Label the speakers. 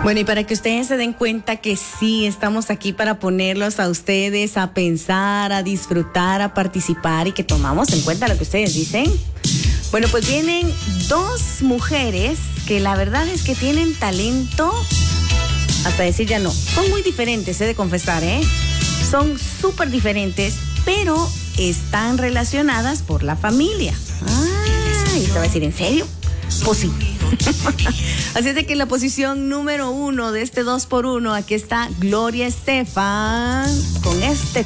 Speaker 1: Bueno, y para que ustedes se den cuenta que sí, estamos aquí para ponerlos a ustedes a pensar, a disfrutar, a participar y que tomamos en cuenta lo que ustedes dicen. Bueno, pues vienen dos mujeres que la verdad es que tienen talento, hasta decir ya no, son muy diferentes, he de confesar, son súper diferentes, pero están relacionadas por la familia. Y te voy a decir, ¿en serio? Pues sí. Así es de que en la posición número 1 de este 2x1, aquí está Gloria Estefan con este